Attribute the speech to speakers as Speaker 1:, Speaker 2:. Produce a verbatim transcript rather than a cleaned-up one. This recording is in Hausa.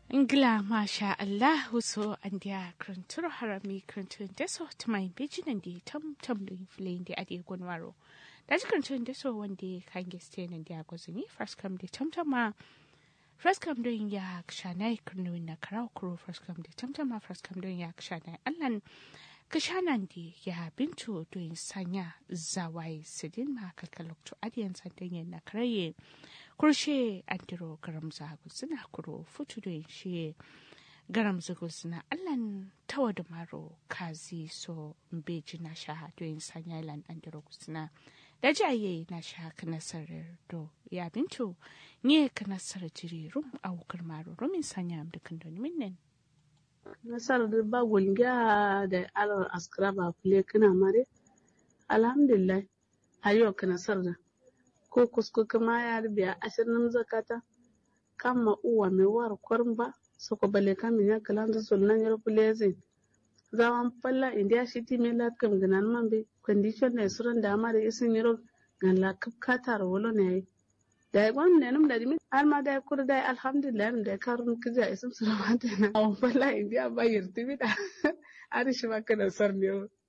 Speaker 1: Ngla masha Allah so andia kranturo harami krantun deso tumai bijinan di tam tam lu inflin di adi gonwaro. Daji krantun deso wandi kange stain and dia gozini first come di tam tama first come doing ya kshanai krnu na karau kuro first come di tam tama first come doing ya kshanai allan kashanan di ya bintu doing sanya zawai sidin ma kalkalok to adiyan sandan na karaye. Kurshe antiro garamza gulsuna kuro futu da shi garamza gulsuna allan tawa da maro kazi so mbeji na sha doyin sanya lan antiro gulsuna da jaye na sha kanasarar do ya bintu nye kanasar jiri rum awukar maro rumin sanya amdukan don minnin
Speaker 2: nasar da ba gulga da alar askraba kule kana mare alhamdulillah ayo kanasar da ko kusko kama ya biya ashirin zakata kama uwa mai war kwarba soko bale kamin ya kalanda sunan yar fulezin zaman falla india shiti mai latkam ganan mambe condition ne suran da ma da isin yaro gan la kapkata rawolo ne da ya gwan ne num da dimi alma da kur da alhamdulillah da karun kija isin suran na aw falla india ba yirti bida arishi maka da sarniyo